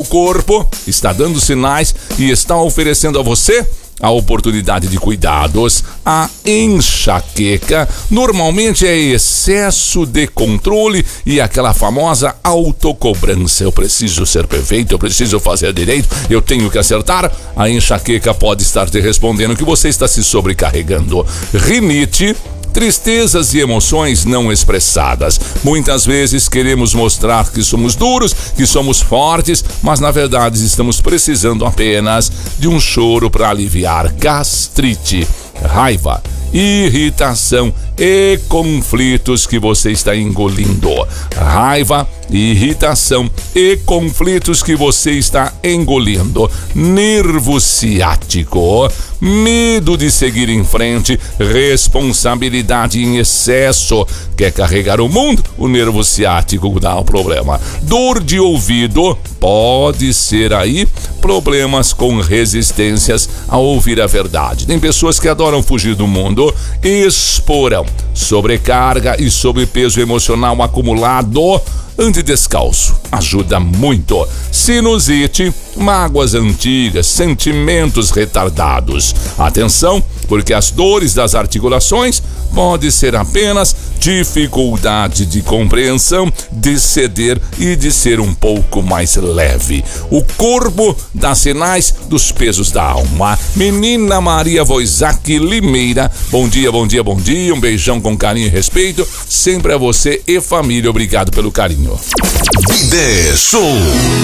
corpo está dando sinais e está oferecendo a você a oportunidade de cuidados. A enxaqueca normalmente é excesso de controle e aquela famosa autocobrança. Eu preciso ser perfeito, eu preciso fazer direito, eu tenho que acertar. A enxaqueca pode estar te respondendo que você está se sobrecarregando. Rinite, tristezas e emoções não expressadas. Muitas vezes queremos mostrar que somos duros, que somos fortes, mas na verdade estamos precisando apenas de um choro para aliviar. Gastrite, raiva, irritação e conflitos que você está engolindo. Raiva, irritação e conflitos que você está engolindo. Nervo ciático, medo de seguir em frente, responsabilidade em excesso. Quer carregar o mundo? O nervo ciático dá um problema. Dor de ouvido, pode ser aí problemas com resistências a ouvir a verdade. Tem pessoas que adoram fugir do mundo, esporão, sobrecarga e sobrepeso emocional acumulado. Ande descalço, ajuda muito. Sinusite, mágoas antigas, sentimentos retardados. Atenção, porque as dores das articulações pode ser apenas dificuldade de compreensão, de ceder e de ser um pouco mais leve. O corpo dá sinais dos pesos da alma. Menina Maria Voisac Limeira, bom dia, bom dia, bom dia. Um beijão com carinho e respeito. Sempre a você e família. Obrigado pelo carinho. Show.